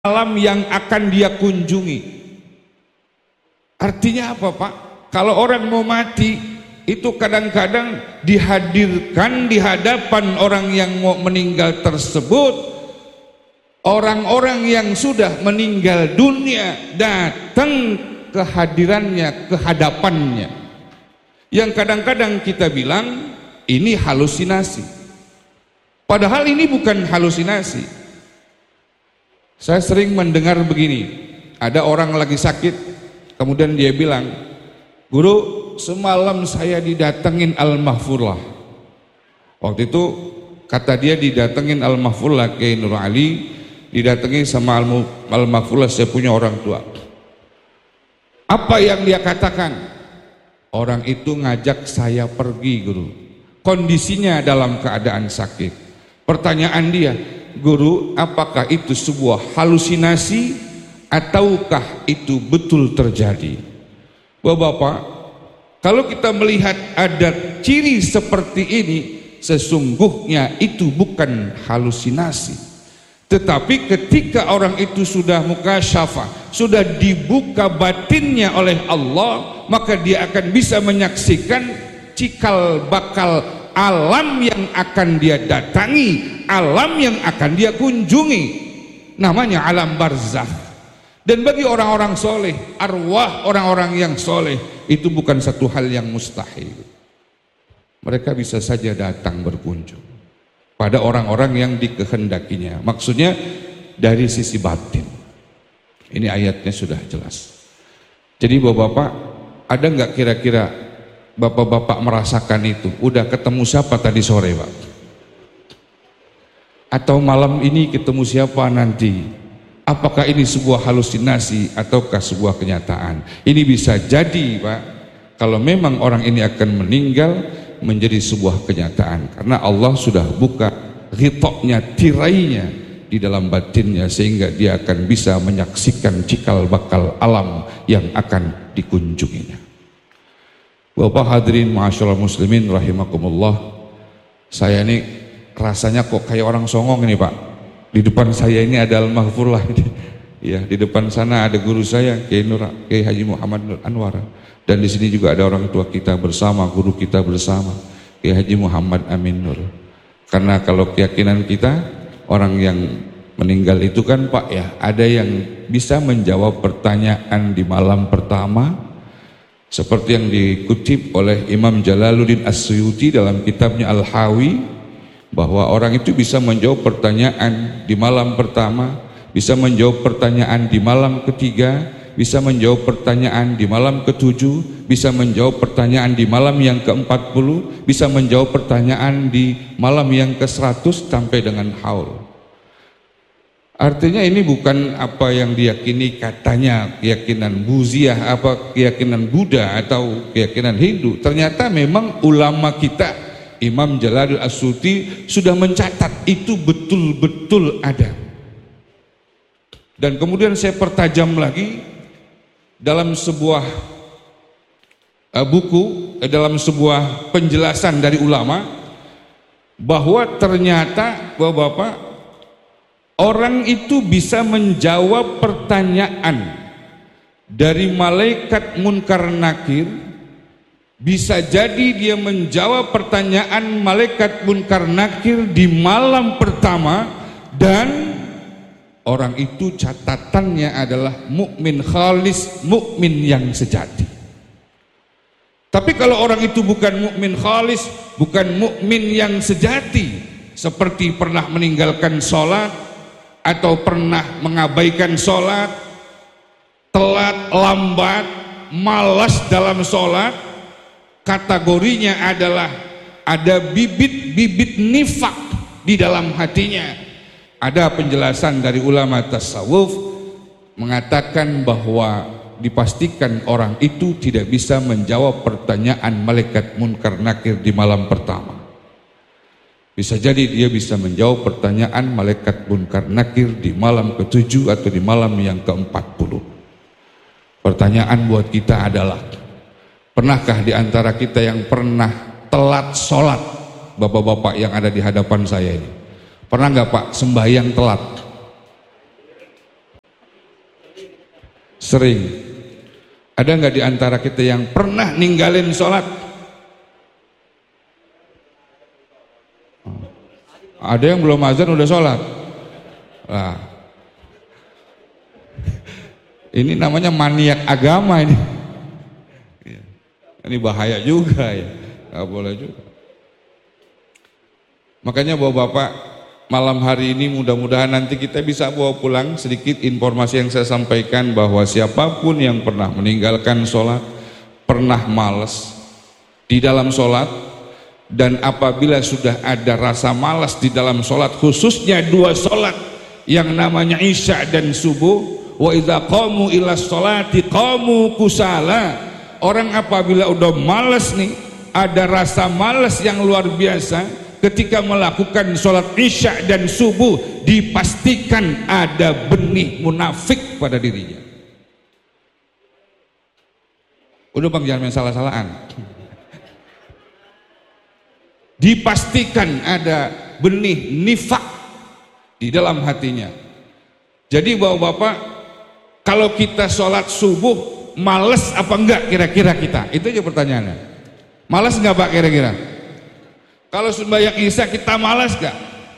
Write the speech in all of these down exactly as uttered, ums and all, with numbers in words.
alam yang akan dia kunjungi. Artinya apa, Pak? Kalau orang mau mati itu kadang-kadang dihadirkan di hadapan orang yang mau meninggal tersebut, orang-orang yang sudah meninggal dunia datang ke hadirannya, ke hadapannya, yang kadang-kadang kita bilang ini halusinasi, padahal ini bukan halusinasi. Saya sering mendengar begini, ada orang lagi sakit, kemudian dia bilang, "Guru, semalam saya didatengin Al-Mahfurlah." Waktu itu kata dia didatengin Al-Mahfurlah, Kiai Nur Ali didatengin sama Al-Mahfurlah, saya punya orang tua. Apa yang dia katakan? Orang itu ngajak saya pergi, Guru. Kondisinya dalam keadaan sakit. Pertanyaan dia, "Guru, apakah itu sebuah halusinasi ataukah itu betul terjadi?" Bapak-bapak, kalau kita melihat ada ciri seperti ini, sesungguhnya itu bukan halusinasi. Tetapi ketika orang itu sudah mukasyafah, sudah dibuka batinnya oleh Allah, maka dia akan bisa menyaksikan cikal bakal alam yang akan dia datangi, alam yang akan dia kunjungi, namanya alam barzakh. Dan bagi orang-orang soleh, arwah orang-orang yang soleh, itu bukan satu hal yang mustahil. Mereka bisa saja datang berkunjung pada orang-orang yang dikehendakinya. Maksudnya dari sisi batin. Ini ayatnya sudah jelas. Jadi bapak-bapak, ada nggak kira-kira bapak-bapak merasakan itu? Udah ketemu siapa tadi sore, Pak? Atau malam ini ketemu siapa nanti? Apakah ini sebuah halusinasi ataukah sebuah kenyataan? Ini bisa jadi, Pak, kalau memang orang ini akan meninggal, menjadi sebuah kenyataan, karena Allah sudah buka ghitoknya, tirainya di dalam batinnya, sehingga dia akan bisa menyaksikan cikal bakal alam yang akan dikunjunginya. Bapak hadirin ma'asyiral muslimin rahimakumullah, saya ini rasanya kok kayak orang songong ini, Pak. Di depan saya ini ada Al-Mahfurlah ini. Ya, di depan sana ada guru saya, Kiai Nur, Kiai Haji Muhammad Nur Anwar. Dan di sini juga ada orang tua kita bersama, guru kita bersama, Kiai Haji Muhammad Amin Nur. Karena kalau keyakinan kita, orang yang meninggal itu kan, Pak, ya, ada yang bisa menjawab pertanyaan di malam pertama, seperti yang dikutip oleh Imam Jalaluddin As-Suyuti dalam kitabnya Al-Hawi, bahwa orang itu bisa menjawab pertanyaan di malam pertama, bisa menjawab pertanyaan di malam ketiga, bisa menjawab pertanyaan di malam ketujuh, bisa menjawab pertanyaan di malam yang keempat puluh, bisa menjawab pertanyaan di malam yang ke seratus sampai dengan haul. Artinya ini bukan apa yang diyakini katanya keyakinan Buziah, apa keyakinan Buddha atau keyakinan Hindu. Ternyata memang ulama kita, Imam Jalaluddin As-Suyuti, sudah mencatat itu betul-betul ada. Dan kemudian saya pertajam lagi dalam sebuah uh, buku, uh, dalam sebuah penjelasan dari ulama, bahwa ternyata Bapak-bapak, orang itu bisa menjawab pertanyaan dari malaikat Munkar Nakir. Bisa jadi dia menjawab pertanyaan malaikat Munkar Nakir di malam pertama, dan orang itu catatannya adalah mukmin khalis, mukmin yang sejati. Tapi kalau orang itu bukan mukmin khalis, bukan mukmin yang sejati, seperti pernah meninggalkan sholat atau pernah mengabaikan sholat, telat, lambat, malas dalam sholat, kategorinya adalah ada bibit-bibit nifak di dalam hatinya. Ada penjelasan dari ulama tasawuf mengatakan bahwa dipastikan orang itu tidak bisa menjawab pertanyaan malaikat Munkar Nakir di malam pertama. Bisa jadi dia bisa menjawab pertanyaan malaikat Munkar Nakir di malam ketujuh atau di malam yang keempat puluh. Pertanyaan buat kita adalah, pernahkah di antara kita yang pernah telat sholat, bapak-bapak yang ada di hadapan saya ini? Pernah nggak, Pak, sembahyang telat? Sering. Ada nggak di antara kita yang pernah ninggalin sholat? Ada yang belum azan udah sholat. Nah, ini namanya maniak agama ini. Ini bahaya juga ya, nggak boleh juga. Makanya bapak-bapak, malam hari ini mudah-mudahan nanti kita bisa bawa pulang sedikit informasi yang saya sampaikan, bahwa siapapun yang pernah meninggalkan sholat, pernah malas di dalam sholat, dan apabila sudah ada rasa malas di dalam sholat, khususnya dua sholat yang namanya isya dan subuh, wa idza qamu ila sholati qamu kusala. Orang apabila udah malas nih, ada rasa malas yang luar biasa ketika melakukan sholat isya dan subuh, dipastikan ada benih munafik pada dirinya. Udah bang, jangan main salah-salahan. Dipastikan ada benih nifak di dalam hatinya. Jadi bapak-bapak, kalau kita sholat subuh males apa enggak kira-kira kita? Itu aja pertanyaannya. Males enggak pak kira-kira? Kalau sembahyang isya kita malas enggak?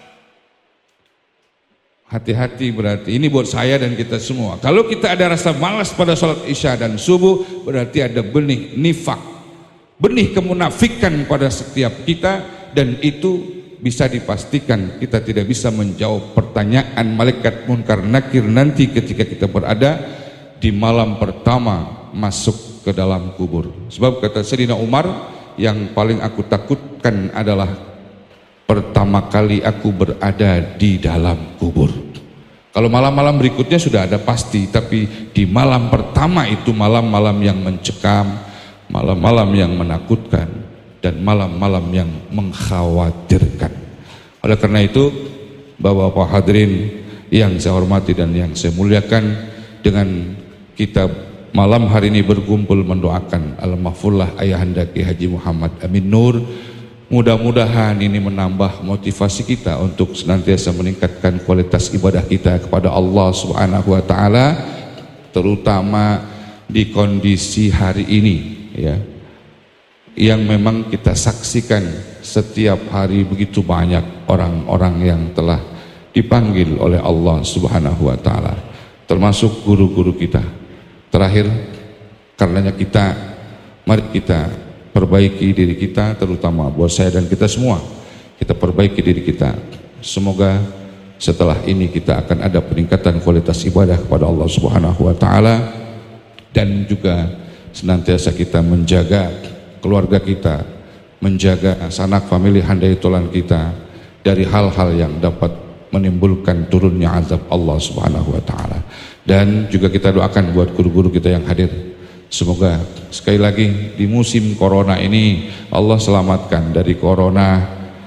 Hati-hati berarti. Ini buat saya dan kita semua. Kalau kita ada rasa malas pada sholat isya dan subuh, berarti ada benih nifak, benih kemunafikan pada setiap kita, dan itu bisa dipastikan kita tidak bisa menjawab pertanyaan malaikat munkar nakir nanti ketika kita berada di malam pertama masuk ke dalam kubur. Sebab kata Sayyidina Umar, yang paling aku takutkan adalah pertama kali aku berada di dalam kubur. Kalau malam-malam berikutnya sudah ada pasti, tapi di malam pertama itu malam-malam yang mencekam, malam-malam yang menakutkan, dan malam-malam yang mengkhawatirkan. Oleh karena itu, Bapak-bapak hadirin yang saya hormati dan yang saya muliakan, dengan kita malam hari ini berkumpul mendoakan Al-Mahfullah Ayahanda Ki Haji Muhammad Amin Nur, mudah-mudahan ini menambah motivasi kita untuk senantiasa meningkatkan kualitas ibadah kita kepada Allah Subhanahu wa taala, terutama di kondisi hari ini ya, yang memang kita saksikan setiap hari begitu banyak orang-orang yang telah dipanggil oleh Allah Subhanahu wa taala, termasuk guru-guru kita. Terakhir, karenanya kita, mari kita perbaiki diri kita, terutama buat saya dan kita semua, kita perbaiki diri kita. Semoga setelah ini kita akan ada peningkatan kualitas ibadah kepada Allah Subhanahu wa taala, dan juga senantiasa kita menjaga keluarga kita, menjaga sanak famili handai tolan kita dari hal-hal yang dapat menimbulkan turunnya azab Allah Subhanahu wa taala. Dan juga kita doakan buat guru-guru kita yang hadir, semoga sekali lagi di musim corona ini Allah selamatkan dari corona,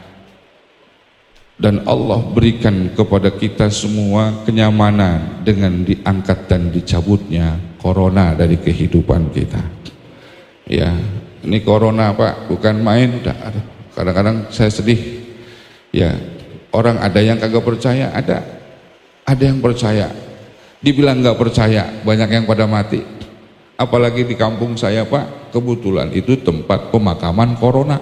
dan Allah berikan kepada kita semua kenyamanan dengan diangkat dan dicabutnya corona dari kehidupan kita. Ya, ini corona Pak bukan main. Kadang-kadang saya sedih ya, orang ada yang kagak percaya, ada ada yang percaya. Dibilang nggak percaya, banyak yang pada mati. Apalagi di kampung saya Pak, kebetulan itu tempat pemakaman corona.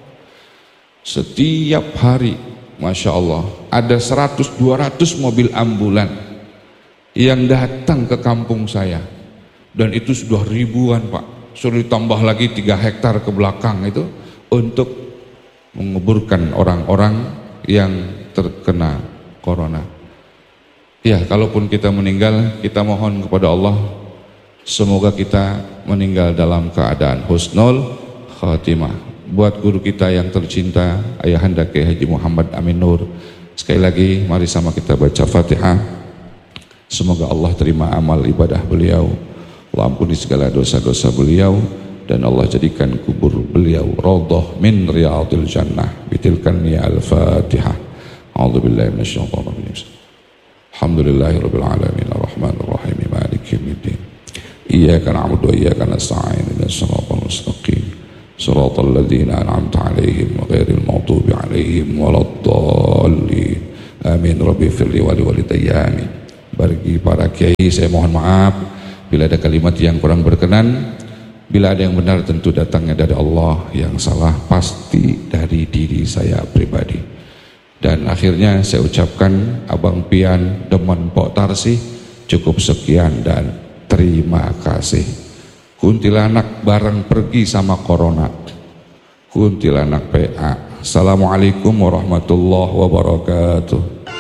Setiap hari, Masya Allah, ada seratus dua ratus mobil ambulan yang datang ke kampung saya. Dan itu sudah ribuan Pak. Suruh ditambah lagi tiga hektar ke belakang itu untuk menguburkan orang-orang yang terkena corona. Ya, kalaupun kita meninggal, kita mohon kepada Allah, semoga kita meninggal dalam keadaan husnul khatimah. Buat guru kita yang tercinta, Ayahanda Ki Haji Muhammad Amin Nur, sekali lagi mari sama kita baca Fatihah. Semoga Allah terima amal ibadah beliau, Allah ampuni segala dosa-dosa beliau, dan Allah jadikan kubur beliau raudhah min riyadil jannah. Bitilkan ya al-Fatihah. A'udzubillahi minasyaitonir rajim. Alhamdulillahirabbil alamin arrahmanir rahim maliki yaumiddin. Iyyaka na'budu wa iyyaka nasta'in ihdinas siratal mustaqim siratal ladzina an'amta 'alaihim ghairil maghdubi 'alaihim waladdallin. Amin. Rabbi firli wa liwalidayya amin. Bagi para kiai saya mohon maaf bila ada kalimat yang kurang berkenan. Bila ada yang benar tentu datangnya dari Allah, yang salah pasti dari diri saya pribadi. Dan akhirnya saya ucapkan Abang Pian demen Pok Tarsih, cukup sekian dan terima kasih. Kuntilanak bareng pergi sama corona. Kuntilanak P A. Assalamualaikum warahmatullahi wabarakatuh.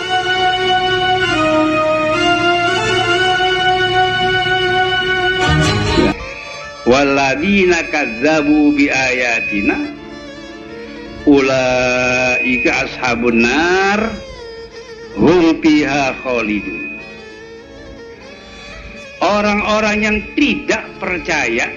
Walladzina kadzabu biayatina ulaika ashabun nar hum fiha khalidun. Orang-orang yang tidak percaya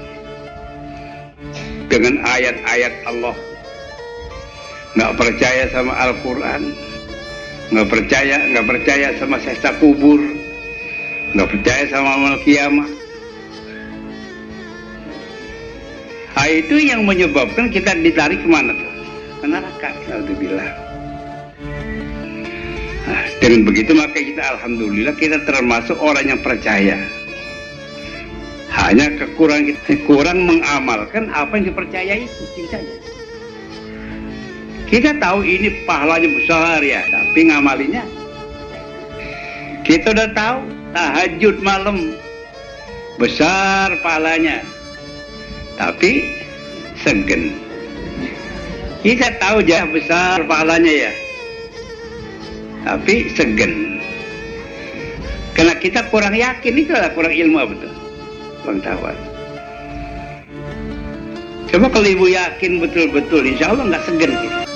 dengan ayat-ayat Allah, nggak percaya sama Al-Quran, nggak percaya nggak percaya sama siksa kubur, nggak percaya sama amal kiamat. Nah, itu yang menyebabkan kita ditarik kemana tuh? Ke neraka. Alhamdulillah. Nah, dengan begitu maka kita alhamdulillah kita termasuk orang yang percaya. Hanya kekurangan kita kurang mengamalkan apa yang dipercayai itu, itu saja. Kita tahu ini pahalanya besar ya, tapi ngamalinya. Kita udah tahu tahajud malam besar pahalanya, tapi segen. Kita tahu jah besar pahalanya ya, tapi segen. Karena kita kurang yakin, itu adalah kurang ilmu betul, pengetahuan. Coba kalau ibu yakin betul-betul, insya Allah nggak segen kita.